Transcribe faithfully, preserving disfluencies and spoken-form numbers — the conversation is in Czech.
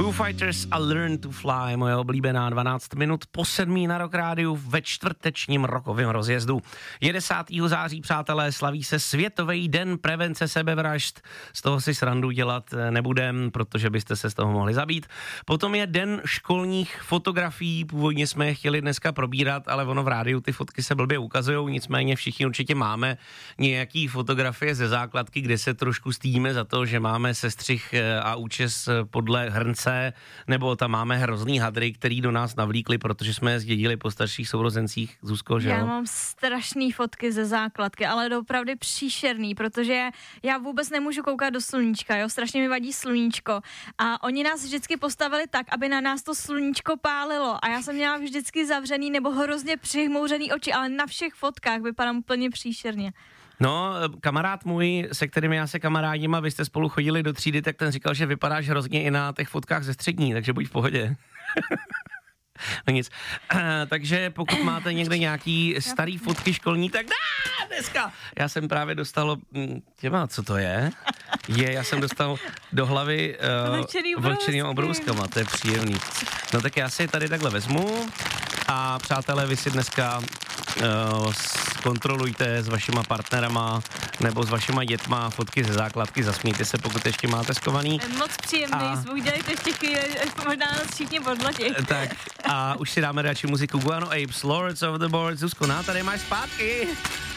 Foo Fighters a Learn to Fly, moje oblíbená dvanáct minut po sedmí na Rock Rádiu ve čtvrtečním rokovém rozjezdu. Je desátého září, přátelé, slaví se Světový den prevence sebevražd. Z toho si srandu dělat nebudem, protože byste se z toho mohli zabít. Potom je den školních fotografií, původně jsme je chtěli dneska probírat, ale ono v rádiu ty fotky se blbě ukazujou, nicméně všichni určitě máme nějaký fotografie ze základky, kde se trošku stýdíme za to, že máme sestřih a účes podle hrnce, nebo tam máme hrozný hadry, který do nás navlíkli, protože jsme je zdědili po starších sourozencích. Zuzko, že jo? Já mám strašný fotky ze základky, ale doopravdy příšerný, protože já vůbec nemůžu koukat do sluníčka, jo, strašně mi vadí sluníčko a oni nás vždycky postavili tak, aby na nás to sluníčko pálilo a já jsem měla vždycky zavřený nebo hrozně přihmouřený oči, ale na všech fotkách vypadám úplně příšerně. No, kamarád můj, se kterým já se kamarádím a vy jste spolu chodili do třídy, tak ten říkal, že vypadáš hrozně i na těch fotkách ze střední, takže buď v pohodě. No nic. Takže pokud máte někde nějaký starý fotky školní, tak dá, dneska. Já jsem právě dostal, těma, co to je? Je, já jsem dostal do hlavy uh, vlčenýma obrouskama, to je příjemný. No tak já si je tady takhle vezmu a přátelé, vy si dneska uh, kontrolujte s vašima partnerama nebo s vašima dětma fotky ze základky, zasmějte se, pokud ještě máte skovaný. Moc příjemný a... zvuk, dělejte štěky, možná nás všichni podlatí. Tak a už si dáme radši muziku Guano Apes, Lords of the Boards. Zuzko, na, tady máš zpátky.